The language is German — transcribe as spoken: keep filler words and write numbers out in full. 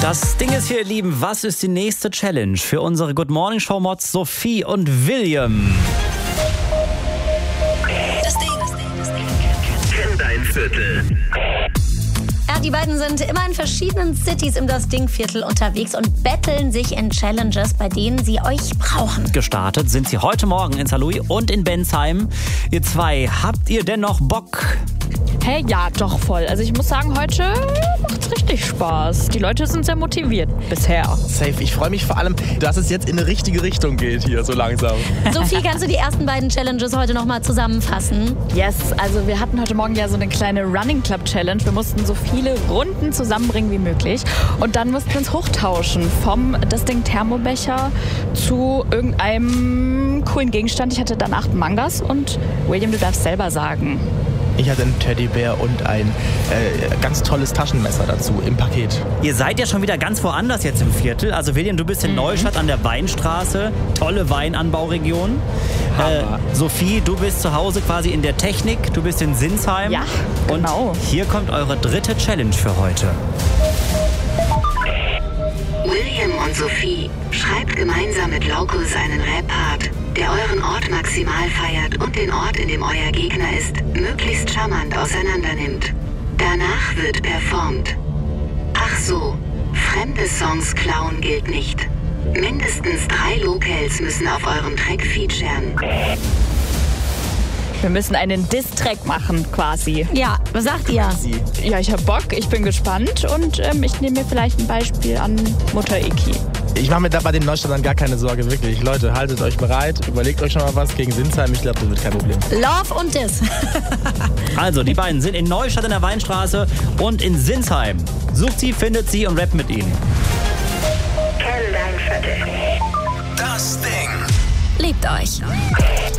Das Ding ist hier, ihr Lieben, was ist die nächste Challenge für unsere Good Morning Show Mods Sophie und William? Das Ding. Kenn dein Viertel. Ja, die beiden sind immer in verschiedenen Cities im Das Ding-Viertel unterwegs und betteln sich in Challenges, bei denen sie euch brauchen. Gestartet sind sie heute Morgen in Saarlouis und in Bensheim. Ihr zwei, habt ihr denn noch Bock? Hey, ja, doch voll. Also ich muss sagen, heute macht's richtig Spaß. Die Leute sind sehr motiviert bisher. Safe. Ich freue mich vor allem, dass es jetzt in eine richtige Richtung geht hier so langsam. Sophie, kannst du die ersten beiden Challenges heute nochmal zusammenfassen? Yes, also wir hatten heute Morgen ja so eine kleine Running Club Challenge. Wir mussten so viele Runden zusammenbringen wie möglich. Und dann mussten wir uns hochtauschen vom Das Ding Thermobecher zu irgendeinem coolen Gegenstand. Ich hatte danach Mangas und William, du darfst selber sagen. Ich hatte einen Teddybär und ein äh, ganz tolles Taschenmesser dazu im Paket. Ihr seid ja schon wieder ganz woanders jetzt im Viertel. Also William, du bist in mhm. Neustadt an der Weinstraße. Tolle Weinanbauregion. Äh, Sophie, du bist zu Hause quasi in der Technik. Du bist in Sinsheim. Ja, genau. Und hier kommt eure dritte Challenge für heute. William und Sophie, schreibt gemeinsam mit Lauko seinen Rap-Part, der euren Ort maximal feiert und den Ort, in dem euer Gegner ist, möglichst charmant auseinandernimmt. Danach wird performt. Ach so, fremde Songs klauen gilt nicht. Mindestens drei Locals müssen auf eurem Track featuren. Wir müssen einen Diss-Track machen, quasi. Ja, was sagt ihr? Ja, ich hab Bock, ich bin gespannt und ähm, ich nehme mir vielleicht ein Beispiel an Mutter Eki. Ich mache mir da bei den Neustädtern gar keine Sorge, wirklich. Leute, haltet euch bereit, überlegt euch schon mal was gegen Sinsheim. Ich glaube, das wird kein Problem. Love und Diss. Also, die beiden sind in Neustadt in der Weinstraße und in Sinsheim. Sucht sie, findet sie und rappt mit ihnen. Kenn dein Viertel. Das Ding. Liebt euch.